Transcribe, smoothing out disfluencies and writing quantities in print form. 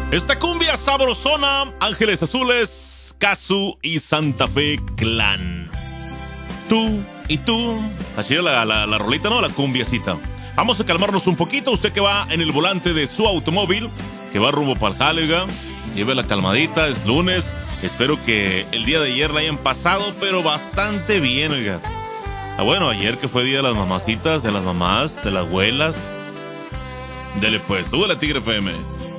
Esta cumbia sabrosona, Ángeles Azules, Casu y Santa Fe Clan. Tú y tú. Así era la rolita, ¿no? La cumbiacita. Vamos a calmarnos un poquito. Usted que va en el volante de su automóvil, que va rumbo para el jale, oiga, lleve la calmadita, es lunes. Espero que el día de ayer la hayan pasado, pero bastante bien, oiga. Bueno, ayer que fue día de las mamacitas, de las mamás, de las abuelas. Dele pues, sube la Tigre FM.